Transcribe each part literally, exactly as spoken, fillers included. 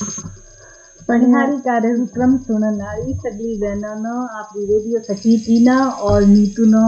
पनिहारी कार्यक्रम सुनन वाली सगली बहनों नो आपकी रेडियो सखी टीना और नीतू नो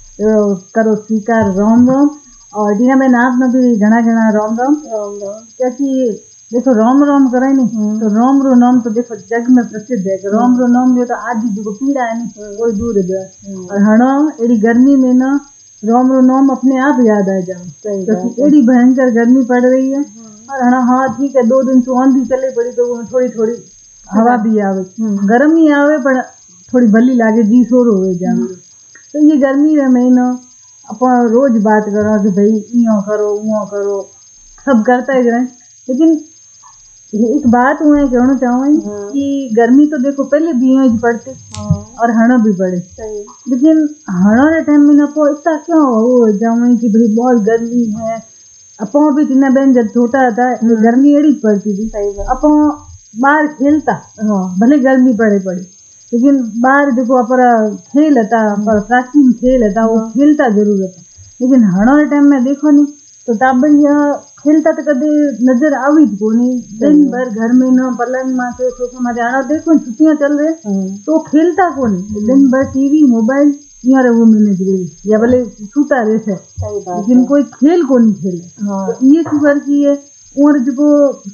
करो स्वीकार रोम रोम। और टीना बहन आपने भी घना घना रोम रोम रोम रोम क्योंकि देखो रोम रोम करे नहीं तो रोम रो नाम तो देखो जग में प्रसिद्ध है। रोम रो नाम जो तो आदि जो पीड़ा है नहीं कोई दूर है। और हणो एड़ी गर्मी में ना रोम रो नाम अपने आप याद आ जाओ क्योंकि एड़ी भयंकर गर्मी पड़ रही है। और हणा हाँ ठीक है दो दिन तो आंधी चले पड़ी तो थोड़ी थोड़ी हवा भी आवे गर्म ही आवे पर थोड़ी भली लागे जी शोर हो जावे। तो ये गर्मी रे महीना अपन रोज बात करो कि भाई इयो करो उयो करो सब करता ही रहे। लेकिन एक बात हुए कहना चाहूँ कि गर्मी तो देखो पहले भी ही पड़ती और हणा भी पड़े लेकिन हणा रे टाइम में अपो इतना क्यों हो जाऊँ कि भाई बहुत गर्मी है। अपो भी टीना बहन जब छोटा था गर्मी एड़ी पड़ती थी अपो बाहर खेलता भले गर्मी पड़े पड़े लेकिन बाहर देखो अपना खेल था प्राचीन खेल था वो खेलता जरूर था। लेकिन हणा रे टाइम में देखो नहीं तो टाबर खेलता तो कदे नजर आवी ज कोनी। दिन भर घर में न पलंग माथे सोफे माथे आना देखो छुट्टियां चल रहे तो खेलता कोनी दिन भर टीवी मोबाइल यहाँ रे वो मैंने जी या भले छूटा रहते लेकिन कोई खेल कोनी खेले। हाँ। तो ये खबर की है और जो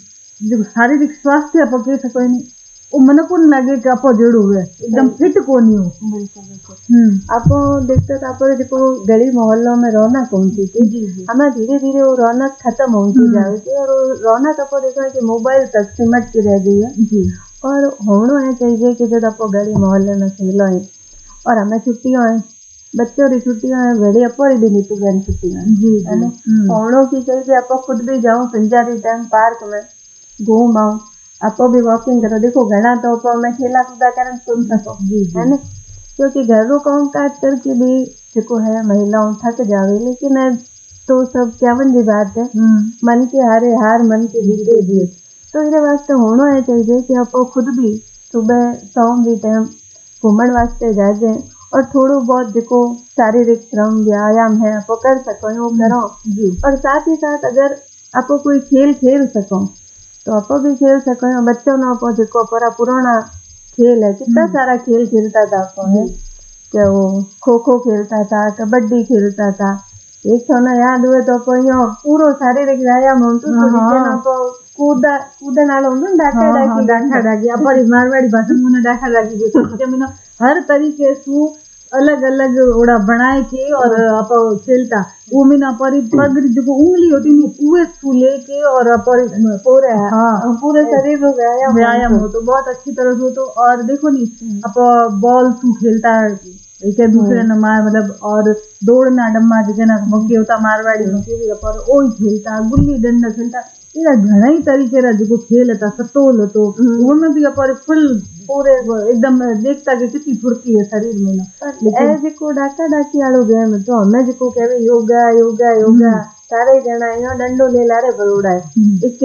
जो शारीरिक स्वास्थ्य आप कह सको नहीं वो मन को लगे कि आप जोड़ो हुए एकदम फिट कोनी हो। बिल्कुल बिल्कुल आप देखते तो आप देखो गली मोहल्लों में रौनक होती थी हमें धीरे धीरे वो रौनक खत्म होती जाए थी और रौनक आप देखा कि मोबाइल तक सिमट के रह गई है। और होना है चाहिए कि जब आप गली मोहल्ले में खेलो है और हमें छुट्टियां है बच्चों की छुट्टियां है बड़े अपर भी नहीं तो गन छुट्टियां है ना होना की चाहिए आप खुद भी जाओ संजारी टाइम पार्क में घूम आओ आप भी वॉकिंग करो। देखो घना तो आप मैं खेला कूदा कर सुन सको है ना क्योंकि घरों काम काज करके भी जो है महिलाओं थक जावे लेकिन तो सब क्यावन की बात है मन के हारे हार मन के जीते जीत। तो ये वास्ते होना है चाहिए कि आप खुद भी सुबह शाम भी टाइम घूमने वास्ते जाए और थोड़ा बहुत देखो शारीरिक श्रम व्यायाम है आप कर सको वो करो। और साथ ही साथ अगर आप कोई खेल खेल सको तो आप भी खेल सको। बच्चों ने आप जो पूरा पुराना खेल है कितना सारा खेल खेलता था आप है क्या वो खो खो खेलता था कबड्डी खेलता था एक तो ना याद हुए तो आप पूरा शारीरिक व्यायाम होता कूदा कूदन वाला होता डाका डाकी डाका डाकी अपनी मारवाड़ी भाषा में डाका डाकी जो हर तरीके से अलग अलग ओड़ा बनाए के और आप खेलता वो में ना पर पगड़ी जो उंगली होती नहीं उस सु लेके और पर पूरे हाँ पूरे शरीर में व्यायाम व्यायाम हो तो बहुत अच्छी तरह से हो। तो और देखो नहीं आप बॉल सु खेलता एक दूसरे ने मार मतलब और दौड़ना डम्मा जो ना मक्के होता मारवाड़ी मक्के पर ओ खेलता गुल्ली डंडा खेलता ये घना ही तरीके रा जो खेल था सतोल तो वो में भी अपन फुल पूरे एकदम देखता कि कितनी फुर्ती है शरीर में ना। ए जो डाका डाकी वालो गेम तो हमें जो कहवे योगा योगा योगा सारे जना यो डंडो ले ला रे बरोड़ा है।